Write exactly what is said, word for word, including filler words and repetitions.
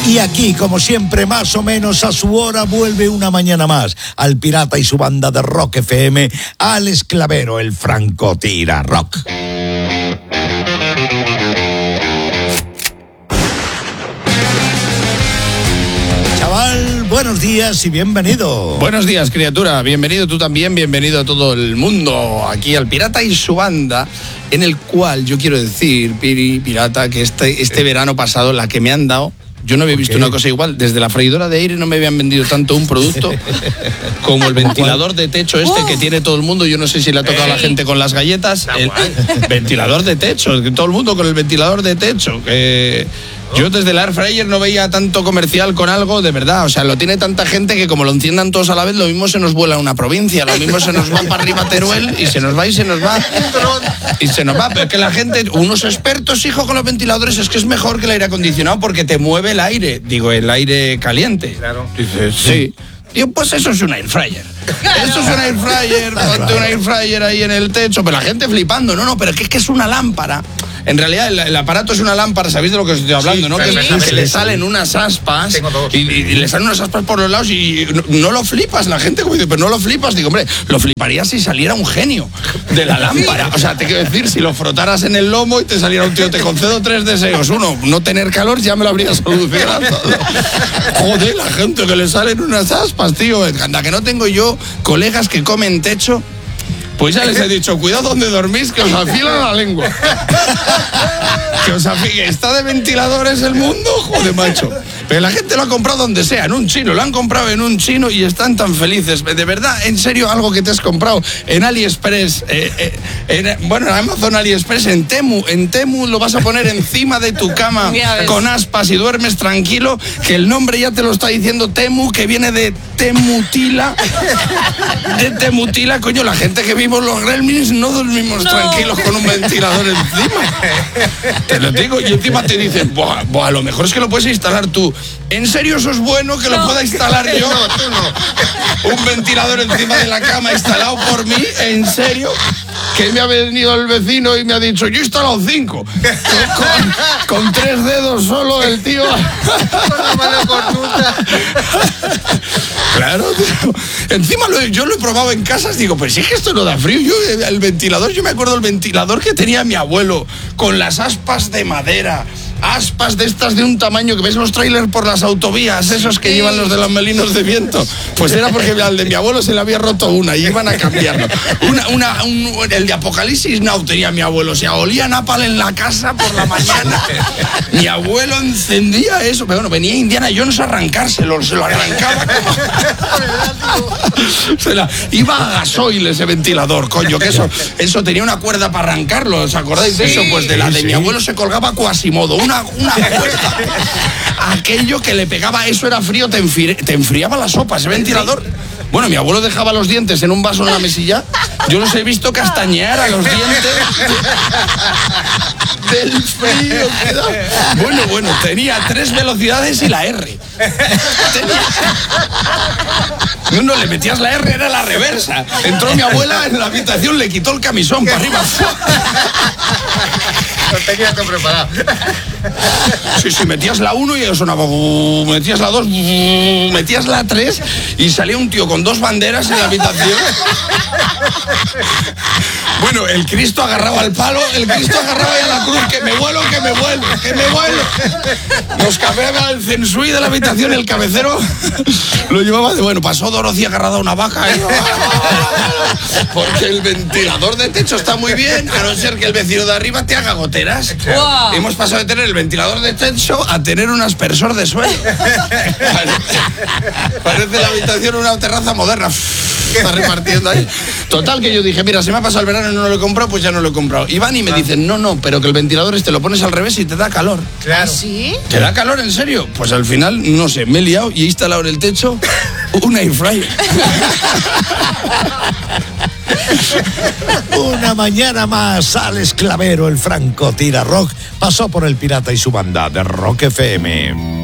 Y aquí, como siempre, más o menos a su hora, vuelve una mañana más al Pirata y su banda de Rock F M, Alex Clavero, el francotira rock. Chaval, buenos días y bienvenido. Buenos días, criatura. Bienvenido tú también, bienvenido a todo el mundo aquí al Pirata y su banda, en el cual yo quiero decir, Piri, Pirata, que este, este verano pasado la que me han dado, yo no había visto una cosa igual. Desde la freidora de aire no me habían vendido tanto un producto como el ventilador de techo este que tiene todo el mundo. Yo no sé si le ha tocado a la gente con las galletas. El ventilador de techo, que todo el mundo con el ventilador de techo. Que yo desde el air fryer no veía tanto comercial con algo, de verdad. O sea, lo tiene tanta gente que como lo enciendan todos a la vez, lo mismo se nos vuela una provincia, lo mismo se nos va para arriba Teruel y se nos va y se nos va. Y se nos va. Pero es que la gente, unos expertos, hijo, con los ventiladores, es que es mejor que el aire acondicionado porque te mueve el aire. Digo, el aire caliente. Claro. Dices, sí. Digo, pues eso es un air fryer. Eso es un air fryer, ponte un air fryer ahí en el techo. Pero la gente flipando, no, no, pero es que es, que es una lámpara. En realidad el, el aparato es una lámpara, ¿sabéis de lo que os estoy hablando? Sí, ¿no? Que, que le salen unas aspas y, y, y le salen unas aspas por los lados y no, no lo flipas. La gente como dice, pero no lo flipas. Digo, hombre, lo fliparía si saliera un genio de la lámpara. O sea, te quiero decir, si lo frotaras en el lomo y te saliera un tío, te concedo tres deseos. Uno, no tener calor, ya me lo habría solucionado todo. Joder, la gente que le salen unas aspas, tío. Anda, que no tengo yo colegas que comen techo. Pues ya les he dicho, cuidado donde dormís, que os afilan la lengua. Que os afilan, está de ventiladores el mundo, joder, macho. Pero la gente lo ha comprado donde sea, en un chino, lo han comprado en un chino y están tan felices. De verdad, en serio, algo que te has comprado en AliExpress, eh, eh, en, bueno, en Amazon AliExpress, en Temu, en Temu lo vas a poner encima de tu cama con aspas y duermes tranquilo, que el nombre ya te lo está diciendo, Temu, que viene de Temutila. De Temutila, coño, la gente que vimos los Gremlins no dormimos no. tranquilos con un ventilador encima. Te lo digo, y encima te dicen, buah, buah, lo mejor es que lo puedes instalar tú. ¿En serio eso es bueno que no. lo pueda instalar yo? No, tú no. Un ventilador encima de la cama instalado por mí, ¿en serio? Que me ha venido el vecino y me ha dicho, yo he instalado cinco. Con, con tres dedos solo el tío. Con la mano cornuda. Claro, tío. Encima lo, yo lo he probado en casas, digo, pues sí que esto no da frío. Yo, el ventilador, yo me acuerdo del ventilador que tenía mi abuelo, con las aspas de madera. Aspas de estas de un tamaño que ves los trailers por las autovías, esos que llevan los de los molinos de viento. Pues era porque al de mi abuelo se le había roto una y iban a cambiarlo. Una, una, un, el de Apocalipsis Now tenía mi abuelo, o sea, olía napal en la casa por la mañana. Mi abuelo encendía eso, pero bueno, venía Indiana Jones a arrancárselo, se lo arrancaba como... se la, iba a gasoil ese ventilador, coño, que eso, eso tenía una cuerda para arrancarlo, ¿os acordáis de sí, eso? Pues de la de sí. mi abuelo se colgaba Quasimodo, una, una cuerda. Aquello que le pegaba, eso era frío, te, enfri, te enfriaba la sopa, ese ventilador. Bueno, mi abuelo dejaba los dientes en un vaso en la mesilla. Yo los he visto castañear a los dientes del frío. Bueno, bueno, tenía tres velocidades y la R. Tenía... No, no, le metías la R, era la reversa. Entró mi abuela en la habitación, le quitó el camisón para arriba. Lo tenía que preparar. Sí, sí, metías la uno y sonaba, metías la dos, metías la tres y salía un tío con dos banderas en la habitación. Bueno, el Cristo agarraba al palo, el Cristo agarraba a la cruz, que me vuelo, que me vuelo, que me vuelo. Nos cambiaba el censui de la habitación, el cabecero lo llevaba de, bueno, pasó Dorothy agarrada a una vaca, ¿eh? Porque el ventilador de techo está muy bien, a no ser que el vecino de arriba te haga goteras. Wow. Hemos pasado de tener el ventilador de techo a tener un aspersor de suelo. Parece la habitación una terraza moderna. Está repartiendo ahí. Total, que yo dije, mira, se me ha pasado el verano y no lo he comprado, pues ya no lo he comprado. Y van y me dicen, no, no, pero que el ventilador este lo pones al revés y te da calor. Claro. ¿Sí? ¿Te da calor, en serio? Pues al final, no sé, me he liado y he instalado en el techo un air fryer. Una mañana más, Alex Clavero, el francotira rock, pasó por el Pirata y su banda de Rock F M.